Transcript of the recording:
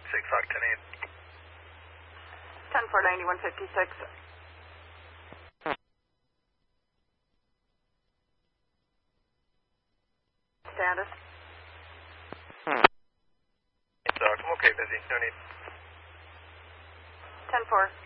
Fox 10-8. 10-4, 9156. Status. I'm okay, busy. No need. 10-4.